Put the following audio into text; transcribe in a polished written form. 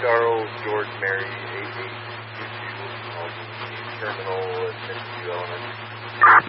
Charles George Mary 8822 terminal admission to element.